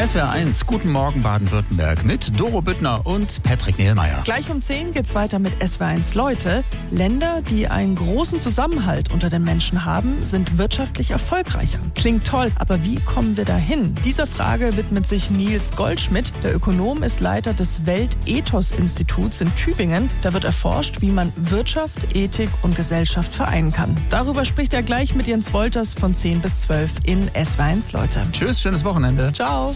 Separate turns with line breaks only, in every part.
SWR 1, guten Morgen Baden-Württemberg mit Doro Büttner und Patrick Nehlmeier.
Gleich um 10 geht's weiter mit SWR 1 Leute. Länder, die einen großen Zusammenhalt unter den Menschen haben, sind wirtschaftlich erfolgreicher. Klingt toll, aber wie kommen wir dahin? Dieser Frage widmet sich Nils Goldschmidt. Der Ökonom ist Leiter des Weltethos-Instituts in Tübingen. Da wird erforscht, wie man Wirtschaft, Ethik und Gesellschaft vereinen kann. Darüber spricht er gleich mit Jens Wolters von 10 bis 12 in SWR 1 Leute.
Tschüss, schönes Wochenende.
Ciao.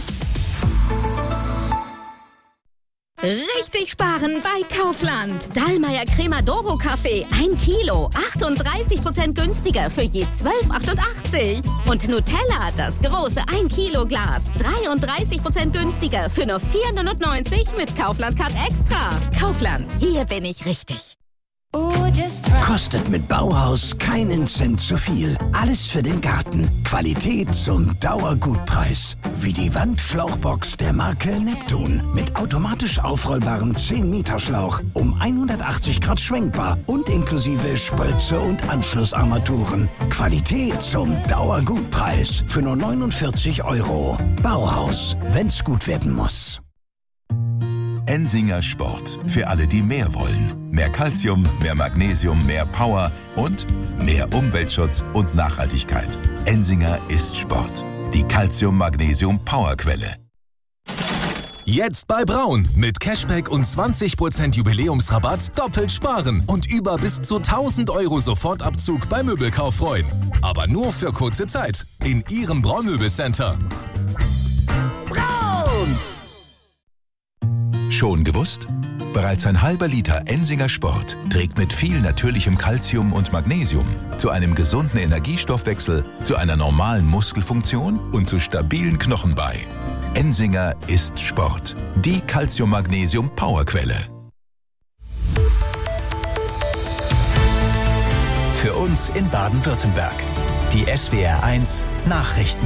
Richtig sparen bei Kaufland. Dallmayr Crema Doro Kaffee 1 Kilo, 38% günstiger für je 12,88. Und Nutella, das große 1 Kilo Glas, 33% günstiger für nur 4,99 mit Kaufland Card Extra. Kaufland, hier bin ich richtig.
Kostet mit Bauhaus keinen Cent zu viel. Alles für den Garten. Qualität zum Dauergutpreis. Wie die Wandschlauchbox der Marke Neptun. Mit automatisch aufrollbarem 10-Meter-Schlauch. Um 180 Grad schwenkbar. Und inklusive Spritze und Anschlussarmaturen. Qualität zum Dauergutpreis. Für nur 49 €. Bauhaus. Wenn's gut werden muss.
Ensinger Sport. Für alle, die mehr wollen. Mehr Calcium, mehr Magnesium, mehr Power und mehr Umweltschutz und Nachhaltigkeit. Ensinger ist Sport. Die Calcium-Magnesium-Powerquelle.
Jetzt bei Braun. Mit Cashback und 20% Jubiläumsrabatt doppelt sparen. Und über bis zu 1.000 € Sofortabzug beim Möbelkauf freuen. Aber nur für kurze Zeit. In Ihrem Braun-Möbelcenter.
Braun!
Schon gewusst? Bereits ein halber Liter Ensinger Sport trägt mit viel natürlichem Calcium und Magnesium zu einem gesunden Energiestoffwechsel, zu einer normalen Muskelfunktion und zu stabilen Knochen bei. Ensinger ist Sport. Die Calcium-Magnesium-Powerquelle.
Für uns in Baden-Württemberg. Die SWR 1 Nachrichten.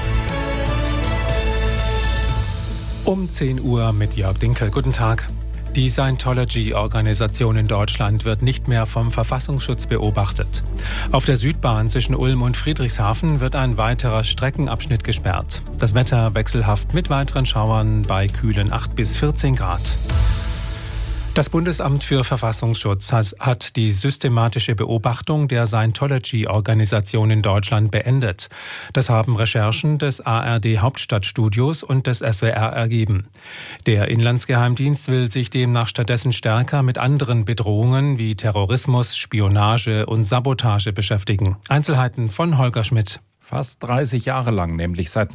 Um 10 Uhr mit Jörg Dinkel. Guten Tag. Die Scientology-Organisation in Deutschland wird nicht mehr vom Verfassungsschutz beobachtet. Auf der Südbahn zwischen Ulm und Friedrichshafen wird ein weiterer Streckenabschnitt gesperrt. Das Wetter wechselhaft mit weiteren Schauern bei kühlen 8 bis 14 Grad. Das Bundesamt für Verfassungsschutz hat die systematische Beobachtung der Scientology-Organisation in Deutschland beendet. Das haben Recherchen des ARD-Hauptstadtstudios und des SWR ergeben. Der Inlandsgeheimdienst will sich demnach stattdessen stärker mit anderen Bedrohungen wie Terrorismus, Spionage und Sabotage beschäftigen. Einzelheiten von Holger Schmidt.
Fast 30 Jahre lang, nämlich seit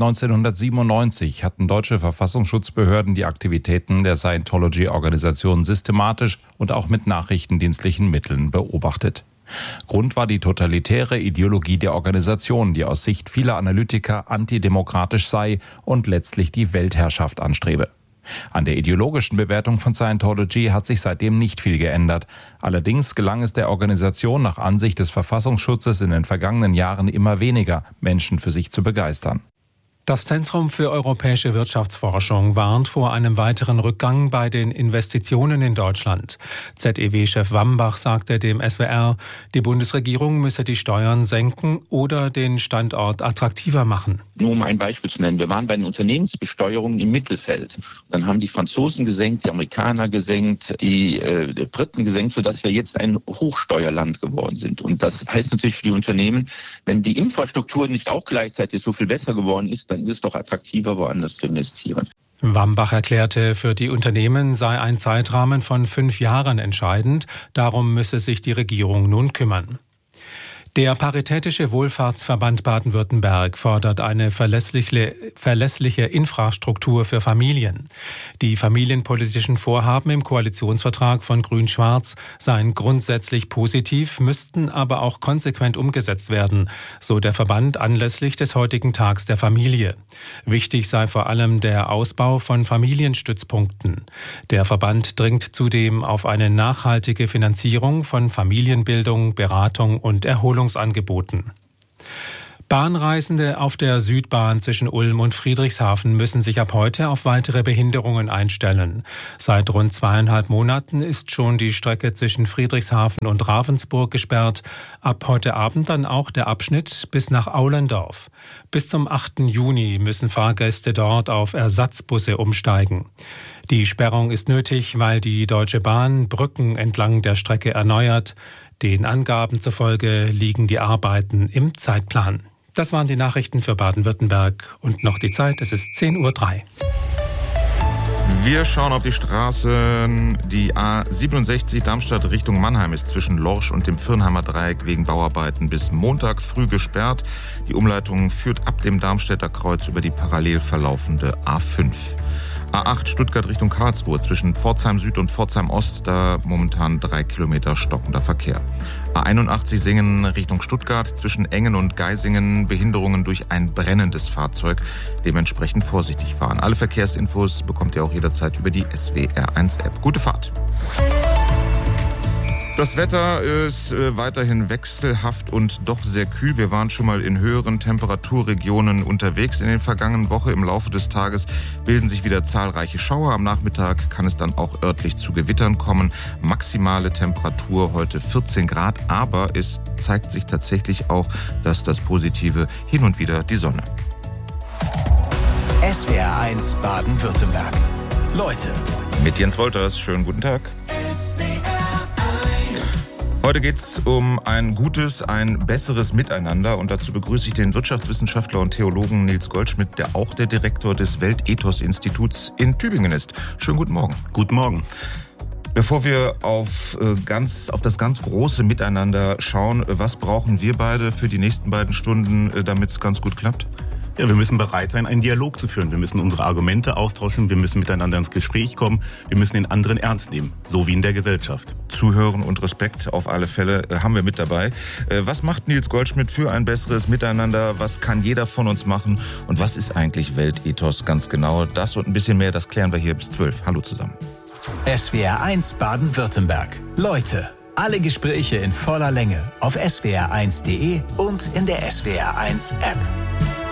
1997, hatten deutsche Verfassungsschutzbehörden die Aktivitäten der Scientology-Organisation systematisch und auch mit nachrichtendienstlichen Mitteln beobachtet. Grund war die totalitäre Ideologie der Organisation, die aus Sicht vieler Analytiker antidemokratisch sei und letztlich die Weltherrschaft anstrebe. An der ideologischen Bewertung von Scientology hat sich seitdem nicht viel geändert. Allerdings gelang es der Organisation nach Ansicht des Verfassungsschutzes in den vergangenen Jahren immer weniger, Menschen für sich zu begeistern.
Das Zentrum für europäische Wirtschaftsforschung warnt vor einem weiteren Rückgang bei den Investitionen in Deutschland. ZEW-Chef Wambach sagte dem SWR, die Bundesregierung müsse die Steuern senken oder den Standort attraktiver machen.
Nur um ein Beispiel zu nennen, wir waren bei den Unternehmensbesteuerungen im Mittelfeld. Dann haben die Franzosen gesenkt, die Amerikaner gesenkt, die Briten gesenkt, sodass wir jetzt ein Hochsteuerland geworden sind. Und das heißt natürlich für die Unternehmen, wenn die Infrastruktur nicht auch gleichzeitig so viel besser geworden ist, dann ist es doch attraktiver, woanders zu investieren.
Wambach erklärte, für die Unternehmen sei ein Zeitrahmen von 5 Jahren entscheidend. Darum müsse sich die Regierung nun kümmern. Der Paritätische Wohlfahrtsverband Baden-Württemberg fordert eine verlässliche Infrastruktur für Familien. Die familienpolitischen Vorhaben im Koalitionsvertrag von Grün-Schwarz seien grundsätzlich positiv, müssten aber auch konsequent umgesetzt werden, so der Verband anlässlich des heutigen Tags der Familie. Wichtig sei vor allem der Ausbau von Familienstützpunkten. Der Verband dringt zudem auf eine nachhaltige Finanzierung von Familienbildung, Beratung und Erholungsangeboten. Bahnreisende auf der Südbahn zwischen Ulm und Friedrichshafen müssen sich ab heute auf weitere Behinderungen einstellen. Seit rund 2,5 Monaten ist schon die Strecke zwischen Friedrichshafen und Ravensburg gesperrt. Ab heute Abend dann auch der Abschnitt bis nach Aulendorf. Bis zum 8. Juni müssen Fahrgäste dort auf Ersatzbusse umsteigen. Die Sperrung ist nötig, weil die Deutsche Bahn Brücken entlang der Strecke erneuert. Den Angaben zufolge liegen die Arbeiten im Zeitplan. Das waren die Nachrichten für Baden-Württemberg. Und noch die Zeit, es ist 10:03 Uhr.
Wir schauen auf die Straßen. Die A67 Darmstadt Richtung Mannheim ist zwischen Lorsch und dem Firnheimer Dreieck wegen Bauarbeiten bis Montag früh gesperrt. Die Umleitung führt ab dem Darmstädter Kreuz über die parallel verlaufende A5. A8 Stuttgart Richtung Karlsruhe zwischen Pforzheim Süd und Pforzheim Ost, da momentan 3 Kilometer stockender Verkehr. A81 Singen Richtung Stuttgart zwischen Engen und Geisingen, Behinderungen durch ein brennendes Fahrzeug, dementsprechend vorsichtig fahren. Alle Verkehrsinfos bekommt ihr auch jederzeit über die SWR1-App. Gute Fahrt! Das Wetter ist weiterhin wechselhaft und doch sehr kühl. Wir waren schon mal in höheren Temperaturregionen unterwegs in den vergangenen Wochen. Im Laufe des Tages bilden sich wieder zahlreiche Schauer. Am Nachmittag kann es dann auch örtlich zu Gewittern kommen. Maximale Temperatur heute 14 Grad, aber es zeigt sich tatsächlich auch, dass das Positive hin und wieder die Sonne.
SWR1 Baden-Württemberg. Leute.
Mit Jens Wolters. Schönen guten Tag. Heute geht es um ein gutes, ein besseres Miteinander und dazu begrüße ich den Wirtschaftswissenschaftler und Theologen Nils Goldschmidt, der auch der Direktor des Weltethos-Instituts in Tübingen ist. Schönen guten Morgen.
Guten Morgen.
Bevor wir auf das ganz große Miteinander schauen, was brauchen wir beide für die nächsten beiden Stunden, damit es ganz gut klappt?
Ja, wir müssen bereit sein, einen Dialog zu führen. Wir müssen unsere Argumente austauschen, wir müssen miteinander ins Gespräch kommen, wir müssen den anderen ernst nehmen, so wie in der Gesellschaft.
Zuhören und Respekt auf alle Fälle haben wir mit dabei. Was macht Nils Goldschmidt für ein besseres Miteinander? Was kann jeder von uns machen? Und was ist eigentlich Weltethos ganz genau? Das und ein bisschen mehr, das klären wir hier bis 12. Hallo zusammen.
SWR1 Baden-Württemberg. Leute, alle Gespräche in voller Länge auf swr1.de und in der SWR1 App.